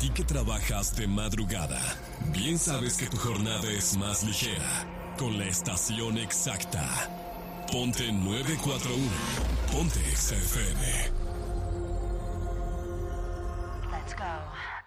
ti que trabajas de madrugada, bien sabes que tu jornada es más ligera con la estación exacta. Ponte 941. Ponte XFM. Let's go.